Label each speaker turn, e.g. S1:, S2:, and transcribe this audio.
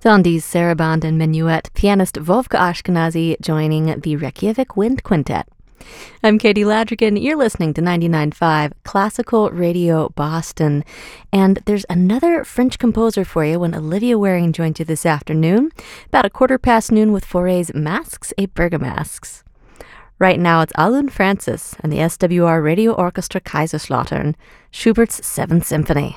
S1: Sondi's Sarabande and Minuet, pianist Vovka Ashkenazi joining the Reykjavik Wind Quintet. I'm Katie Ladrigan. You're listening to 99.5 Classical Radio Boston. And there's another French composer for you when Olivia Waring joins you this afternoon, about noon with Fauré's Masques et Bergamasques. Right now it's Alun Francis and the SWR Radio Orchestra Kaiserslautern, Schubert's Seventh Symphony.